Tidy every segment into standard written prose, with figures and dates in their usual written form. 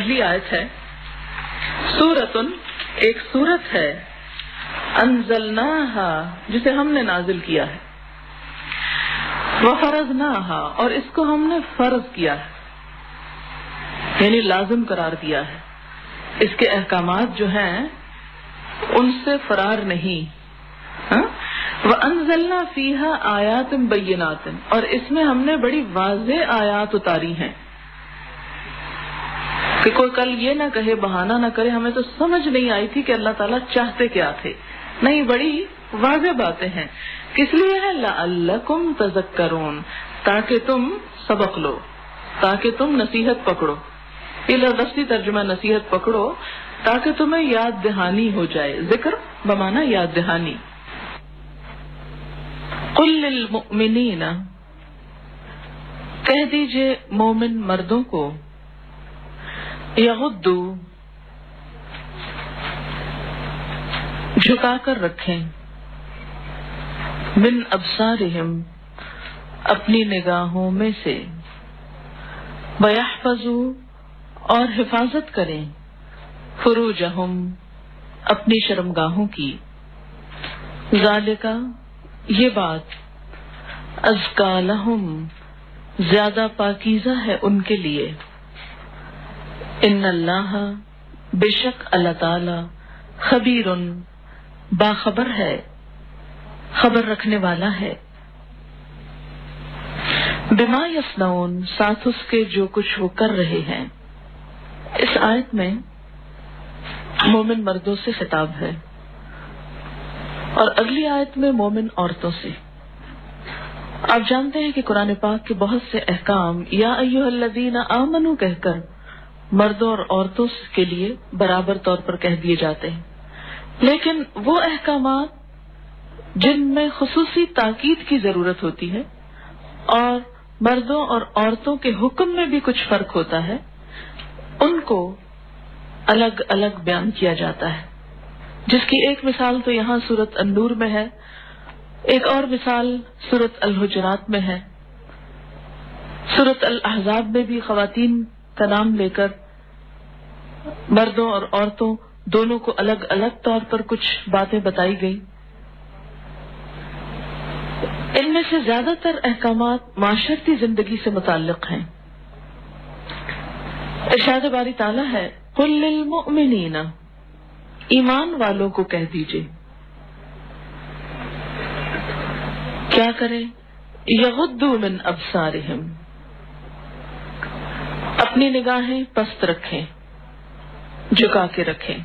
پہلی آیت ہے، سورتن ایک سورت ہے، انزلناہا جسے ہم نے نازل کیا ہے، وفرضناہا اور اس کو ہم نے فرض کیا ہے، یعنی لازم قرار دیا ہے، اس کے احکامات جو ہیں ان سے فرار نہیں۔ وَأَنزَلْنَا فِيهَا آيَاتٍ بَيِّنَاتٍ اور اس میں ہم نے بڑی واضح آیات اتاری ہیں کہ کوئی کل یہ نہ کہے، بہانہ نہ کرے ہمیں تو سمجھ نہیں آئی تھی کہ اللہ تعالیٰ چاہتے کیا تھے، نہیں، بڑی واضح باتیں ہیں۔ کس لیے ہے؟ لَعَلَّكُمْ تَذَكَّرُونَ تاکہ تم سبق لو، تاکہ تم نصیحت پکڑو، یہ لفظی ترجمہ نصیحت پکڑو تاکہ تمہیں یاد دہانی ہو جائے، ذکر بمانا یاد دہانی۔ قل للمؤمنین کہہ دیجئے مومن مردوں کو، یغضوا جھکا کر رکھیں، من ابصارہم اپنی نگاہوں میں سے، ویحفظوا اور حفاظت کریں، فروجہم اپنی شرمگاہوں کی، ذالکا یہ بات، ازکا لہم زیادہ پاکیزہ ہے ان کے لیے، ان اللہ بے شک اللہ تعالی خبیر باخبر ہے، خبر رکھنے والا ہے، بما یصنعون ساتھ اس کے جو کچھ وہ کر رہے ہیں۔ اس آیت میں مومن مردوں سے خطاب ہے اور اگلی آیت میں مومن عورتوں سے۔ آپ جانتے ہیں کہ قرآن پاک کے بہت سے احکام یا ایھا الذین آمنوا کہہ کر مردوں اور عورتوں کے لیے برابر طور پر کہہ دیے جاتے ہیں، لیکن وہ احکامات جن میں خصوصی تاکید کی ضرورت ہوتی ہے اور مردوں اور عورتوں کے حکم میں بھی کچھ فرق ہوتا ہے، ان کو الگ الگ بیان کیا جاتا ہے، جس کی ایک مثال تو یہاں سورۃ النور میں ہے، ایک اور مثال سورۃ الحجرات میں ہے، سورۃ الاحزاب میں بھی خواتین کا نام لے کر مردوں اور عورتوں دونوں کو الگ الگ طور پر کچھ باتیں بتائی گئی۔ ان میں سے زیادہ تر احکامات معاشرتی زندگی سے متعلق ہیں۔ ارشاد باری تعالیٰ ہے، قل للمؤمنین ایمان والوں کو کہہ دیجئے کیا کریں، یغضوا من ابصارہم اپنی نگاہیں پست رکھیں، جھکا کے رکھیں۔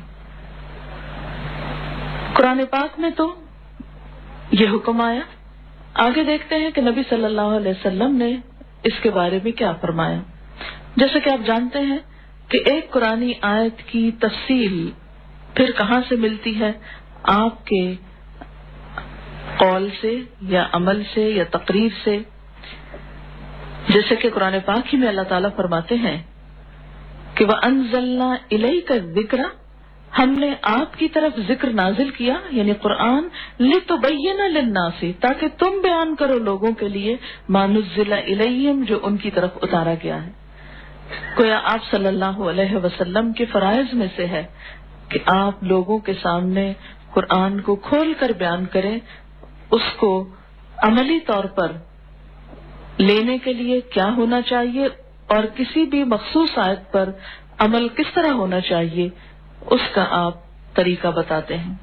قرآن پاک میں تو یہ حکم آیا، آگے دیکھتے ہیں کہ نبی صلی اللہ علیہ وسلم نے اس کے بارے میں کیا فرمایا۔ جیسا کہ آپ جانتے ہیں کہ ایک قرآنی آیت کی تفصیل پھر کہاں سے ملتی ہے؟ آپ کے قول سے یا عمل سے یا تقریر سے، جیسے کہ قرآن پاک ہی میں اللہ تعالیٰ فرماتے ہیں کہ وَأَنزَلْنَا إِلَيْكَ الذِّكْرَ ہم نے آپ کی طرف ذکر نازل کیا، یعنی قرآن، لِتُبَيِّنَ لِلنَّاسِ تاکہ تم بیان کرو لوگوں کے لیے، مَا نُزِّلَ إِلَيْهِمْ جو ان کی طرف اتارا گیا ہے۔ گویا آپ صلی اللہ علیہ وسلم کے فرائض میں سے ہے کہ آپ لوگوں کے سامنے قرآن کو کھول کر بیان کریں، اس کو عملی طور پر لینے کے لیے کیا ہونا چاہیے اور کسی بھی مخصوص آیت پر عمل کس طرح ہونا چاہیے اس کا آپ طریقہ بتاتے ہیں۔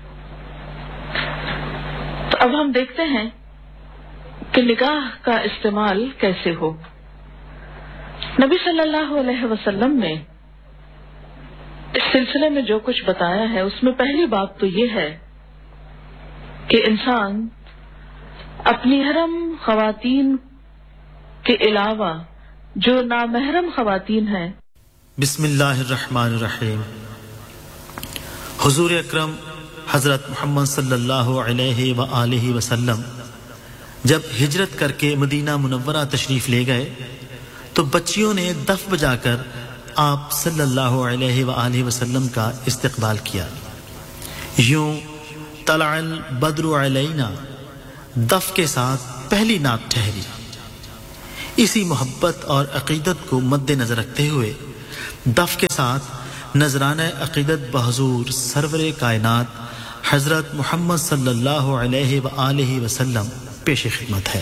تو اب ہم دیکھتے ہیں کہ نگاہ کا استعمال کیسے ہو۔ نبی صلی اللہ علیہ وسلم نے اس سلسلے میں جو کچھ بتایا ہے اس میں پہلی بات تو یہ ہے کہ انسان اپنی محرم خواتین کے علاوہ جو نامحرم خواتین ہیں، بسم اللہ الرحمن الرحیم، حضور اکرم حضرت محمد صلی اللہ علیہ وآلہ وسلم جب ہجرت کر کے مدینہ منورہ تشریف لے گئے تو بچیوں نے دف بجا کر آپ صلی اللہ علیہ وآلہ وسلم کا استقبال کیا۔ یوں طلع البدر علینا دف کے ساتھ پہلی نعت ٹھہری۔ اسی محبت اور عقیدت کو مد نظر رکھتے ہوئے دف کے ساتھ نذرانہ عقیدت بحضور سرور کائنات حضرت محمد صلی اللہ علیہ وآلہ وسلم پیش خدمت ہے۔